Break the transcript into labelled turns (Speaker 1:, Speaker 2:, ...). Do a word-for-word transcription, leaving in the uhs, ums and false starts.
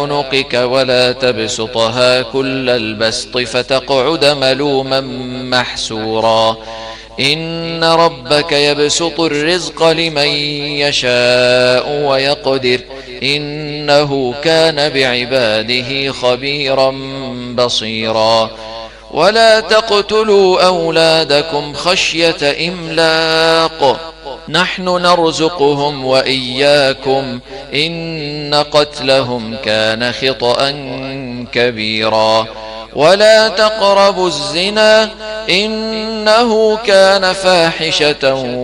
Speaker 1: عنقك ولا تبسطها كل البسط فتقعد ملوما محسورا إن ربك يبسط الرزق لمن يشاء ويقدر إنه كان بعباده خبيرا بصيرا ولا تقتلوا أولادكم خشية إملاق نحن نرزقهم وإياكم إن قتلهم كان خطأ كبيرا ولا تقربوا الزنا إنه كان فاحشة